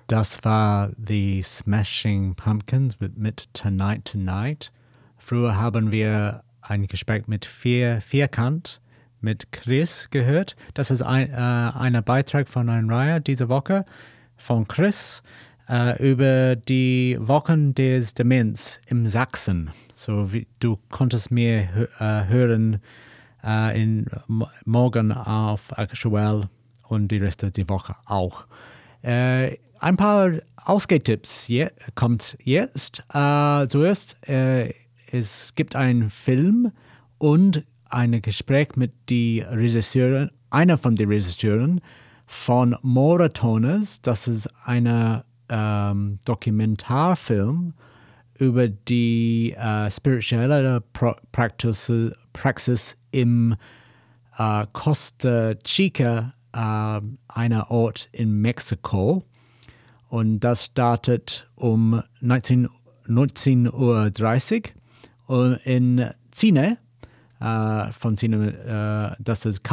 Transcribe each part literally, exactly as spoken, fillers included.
Das war The Smashing Pumpkins mit, mit Tonight Tonight. Früher haben wir ein Gespräch mit Vier, Vierkant mit Chris gehört. Das ist ein äh, ein Beitrag von einer Reihe diese Woche von Chris äh, über die Wochen des Demenz im Sachsen. So wie du konntest mir äh, hören äh, in, morgen auf Aktuell und die Reste der Woche auch. Äh, ein paar Ausgehtipps je, kommt jetzt. Äh, zuerst, äh, es gibt einen Film und ein Gespräch mit der Regisseurin, einer von den Regisseuren von Moratones. Das ist ein ähm, Dokumentarfilm über die äh, spirituelle Pro- Praxis, Praxis im äh, Costa Chica, äh, einer Ort in Mexiko. Und das startet um neunzehn Uhr dreißig in Cine, äh, von Cine, äh, das ist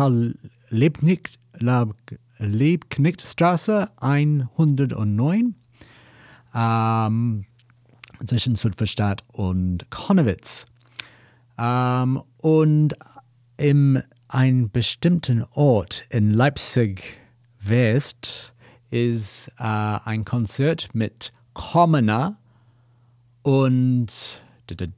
Karl-Liebknecht-Straße hundertneun, ähm, zwischen Südverstadt und Konnewitz. Ähm, und in einem bestimmten Ort in Leipzig West ist äh, ein Konzert mit Commoner und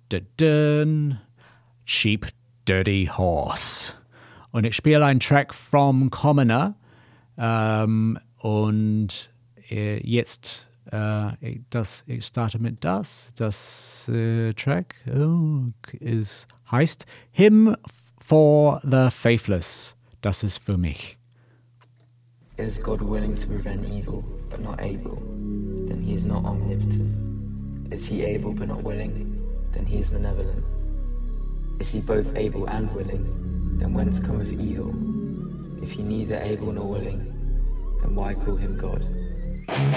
Cheap Dirty Horse. Und ich spiele einen Track vom Commoner ähm, und äh, jetzt äh, das, ich starte mit das. Das äh, Track oh, ist, heißt Hymn for the Faithless. Das ist für mich. Is God willing to prevent evil, but not able? Then he is not omnipotent. Is he able but not willing? Then he is malevolent. Is he both able and willing? Then whence cometh evil? If he neither able nor willing, then why call him God?